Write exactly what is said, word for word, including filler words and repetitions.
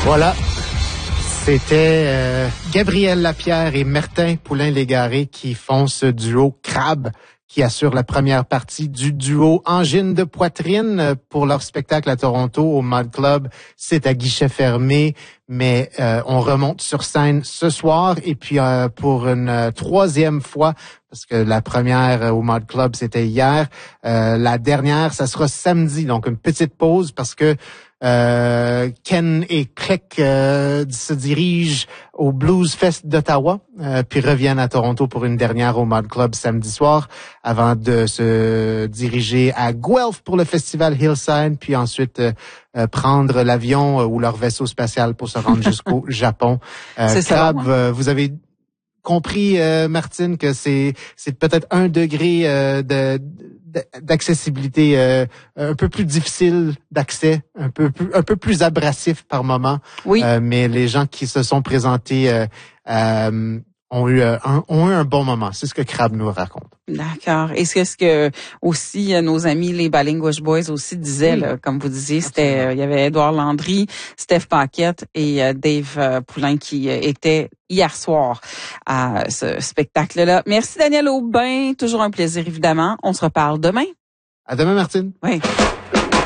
Voilà. C'était euh, Gabriel Lapierre et Martin Poulain-Légaré qui font ce duo Crabe, qui assure la première partie du duo Angine de poitrine pour leur spectacle à Toronto au Mod Club. C'est à guichet fermé, mais euh, on remonte sur scène ce soir et puis euh, pour une euh, troisième fois, parce que la première euh, au Mod Club c'était hier, euh, la dernière ça sera samedi, donc une petite pause parce que Euh, Ken et Craig euh, se dirigent au Blues Fest d'Ottawa, euh, puis reviennent à Toronto pour une dernière au Mod Club samedi soir, avant de se diriger à Guelph pour le festival Hillside, puis ensuite euh, euh, prendre l'avion euh, ou leur vaisseau spatial pour se rendre jusqu'au Japon. Euh, c'est Crabe, ça, hein? euh, vous avez compris, euh, Martine, que c'est c'est peut-être un degré euh, de d'accessibilité euh, un peu plus difficile d'accès, un peu plus, un peu plus abrasif par moment. Oui. Euh, mais les gens qui se sont présentés euh, euh, ont eu un, ont eu un bon moment. C'est ce que Crabe nous raconte. D'accord. Et c'est ce que aussi nos amis les Balinguish Boys aussi disaient, oui. Là, comme vous disiez, c'était euh, il y avait Édouard Landry, Steph Paquette et euh, Dave euh, Poulain qui euh, étaient hier soir à ce spectacle-là. Merci Daniel Aubin, toujours un plaisir évidemment. On se reparle demain. À demain Martine. Oui.